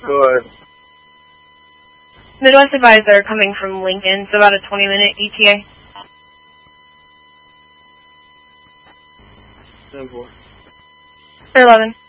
Go ahead. Midwest Advisor coming from Lincoln, so about a 20-minute ETA. 10-4. 11.